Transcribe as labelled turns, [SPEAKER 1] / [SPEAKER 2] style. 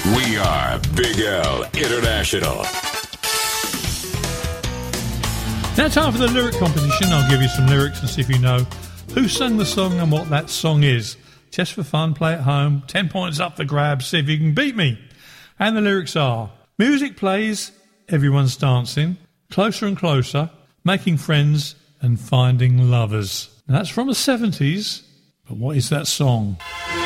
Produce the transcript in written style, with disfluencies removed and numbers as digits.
[SPEAKER 1] We are Big L International.
[SPEAKER 2] Now time for the lyric competition. I'll give you some lyrics and see if you know who sang the song and what that song is. Just for fun, play at home. 10 points up for grabs, see if you can beat me. And the lyrics are: music plays, everyone's dancing, closer and closer, making friends and finding lovers. Now that's from the 70s, but what is that song?